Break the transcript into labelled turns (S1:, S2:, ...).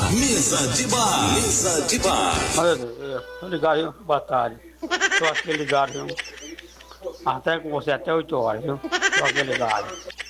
S1: Mesa de bar. Mesa de bar.
S2: Tô ligado, viu? Boa tarde. Tô aqui ligado, viu? Até com você até 8 horas, viu? Tô aqui ligado.